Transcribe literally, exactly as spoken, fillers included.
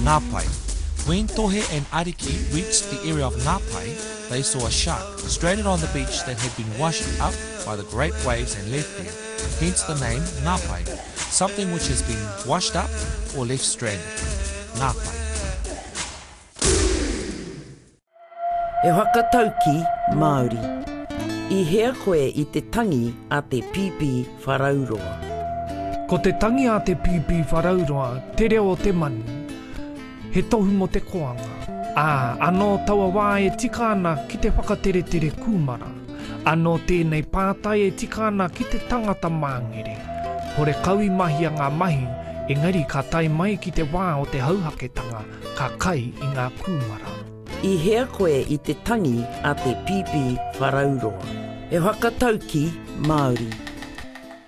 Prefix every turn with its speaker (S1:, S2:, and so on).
S1: Ngāpai. When Tohe and Ariki reached the area of Ngāpai, they saw a shark stranded on the beach that had been washed up by the great waves and left there, hence the name Ngāpai, something which has been washed up or left stranded. Ngāpai.
S2: E whakatauki Māori. I hea koe i te tangi a te pipi wharauroa.
S3: Ko te tangi a te pipi wharauroa, te reo o te manu. He tohu mo te koanga. Ā, anō taua wā e tika ana ki te whakatere tere kūmara. Anō tēnei pātai e tika ana ki te tangata māngere. Hore kaui mahi a ngā mahi, engari ka tai mai ki te wā o te hauhaketanga, ka kai i ngā kūmara.
S2: I hea koe i te tangi a te pipi wharauroa. E whakatauki Māori.